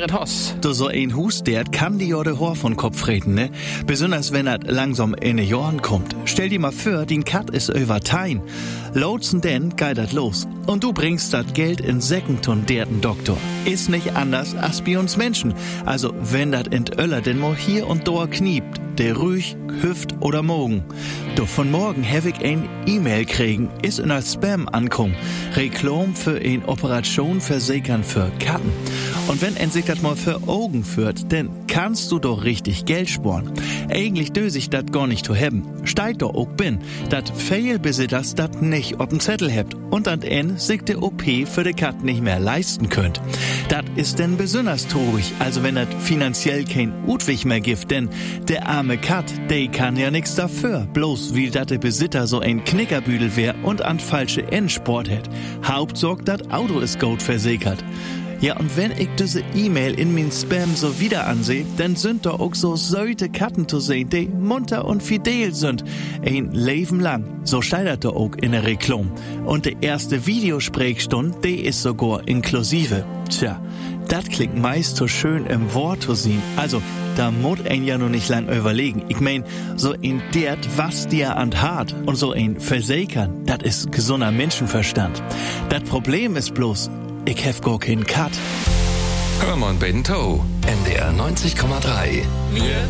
Gerrit Hoss. Du so ein Hus, der kann die Jorde Hor von Kopf reden, ne? Besonders wenn er langsam in die Jahren kommt. Stell dir mal vor, die Kat ist übertein. Lotsen denn geht dat los. Und du bringst dat Geld in Säckentun derten Doktor. Ist nicht anders als bei uns Menschen. Also, wenn dat in Öller denn mal hier und da kniept, der ruhig, hüft oder morgen. Doch von morgen hab ich ein E-Mail kriegen, ist in der Spam ankommen. Reklam für ein Operation versichern für Katten. Und wenn en sich dat mal für Augen führt, dann kannst du doch richtig Geld sparen. Eigentlich dös ich dat gar nicht zu haben. Steigt doch auch bin, dat Fehlbesitzers dat nicht auf dem Zettel hebt und an en sich de OP für de Kat nicht mehr leisten könnt. Dat ist denn besonders traurig, also wenn dat finanziell kein Utwig mehr gibt, denn der arme Kat, der kann ja nix dafür, bloß wie dat der Besitzer so ein Knickerbüdel wär und an falsche Endsport hätt. Hauptsorg dat Auto ist gut versichert. Ja, und wenn ich diese E-Mail in min Spam so wieder ansehe, dann sind da auch so söte Katten zu sehen, die munter und fidel sind. Ein Leben lang. So steigt da auch in der Reklam. Und die erste Videosprechstunde, die ist sogar inklusive. Tja, das klingt meist so schön im Wort zu sehen. Also, da muss ein ja nur nicht lang überlegen. Ich mein, so ein dert, was dir an hart und so ein Versichern, das ist gesunder Menschenverstand. Das Problem ist bloß, ich hef gar keinen Cut. Hermann Bento, NDR 90,3. Wir